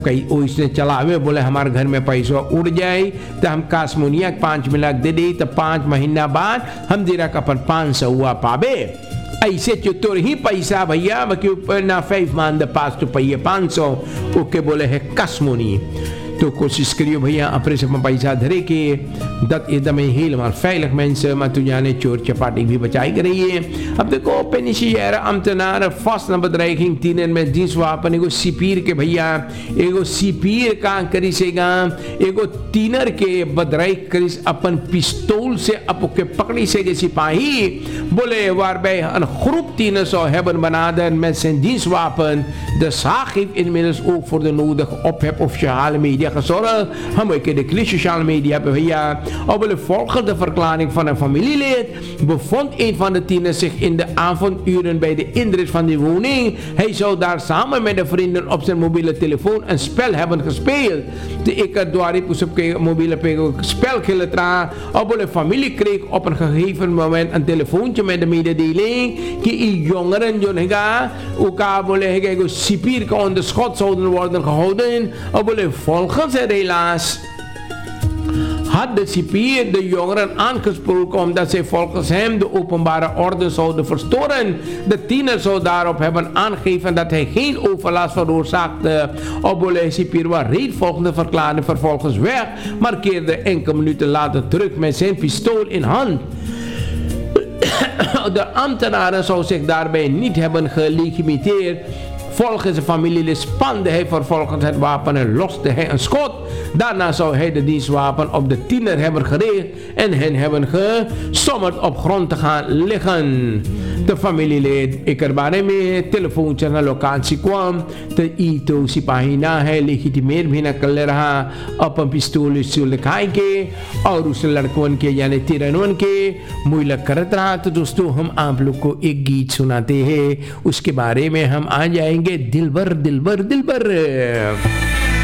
कई उसने चलावे बोले हमारे घर में पैसा उड़ जाए तो हम कासमुनिया 5 लाख दे दी तो 5 महीना बाद हम जरा अपन 500 हुआ पावे ऐसे चतुर ही पैसा भैया ना 5 मान द पास तो पहिए 500 ओके बोले है कासमुनी तो कोशिश करियो भैया अपने से पैसा धरे के दत एकदम हिल मार फैलक mensen maar toen जाने चोर चपाटी भी बचाई कर रही है। अब देखो पेनिशियर अमतनार first number bedreiging tiener met dienstwapen एगो सिपीर के भैया एगो सिपीर का करी सेगा एगो तीनर के बदराई करिस अपन पिस्तौल से अप के पकड़ी सेगे सिपाही बोले waarbij een groep tieners zou hebben benaderd met zijn dienstwapen. De zaak heeft inmiddels ook voor de nodige ophef op sociale media gezorgd. हम एक de sociale media hebben भैया op de volgende verklaring van een familielid bevond een van de tieners zich in de avonduren bij de inrit van die woning. Hij zou daar samen met de vrienden op zijn mobiele telefoon een spel hebben gespeeld. De ikerdwari op zijn mobiele spel खेलता op de familie kreeg op een gegeven moment een telefoontje met de mededeling कि jongeren जो हैगा उका बोले हैगा सिपीर का onder schot zouden worden gehouden. Op de volgens het helaas had de cipier de jongeren aangesproken omdat zij volgens hem de openbare orde zouden verstoren. De tiener zou daarop hebben aangegeven dat hij geen overlast veroorzaakte. Obole cipier was reeds volgende verklaring vervolgens weg, maar keerde enkele minuten later terug met zijn pistool in hand. De ambtenaren zou zich daarbij niet hebben gelegitimeerd. Volgens de familielid spande hij vervolgens het wapen en loste hij een schot. Daarna zou hij de dienstwapen op de tiener hebben gericht en hen hebben gesommerd op grond te gaan liggen. De familielid ik er बारे में telefoontje naar locatie kwam. De ito सिपाही ना है लेजिटिमेट भी ना कर रहा अपन पिस्तौल से लिखाई के और उस लड़कों के यानी तिरनवन के मुइला करत रहा। तो दोस्तों हम आप लोग को एक गीत सुनाते हैं उसके बारे में हम आ जाएंगे दिलबर दिलबर दिलबर।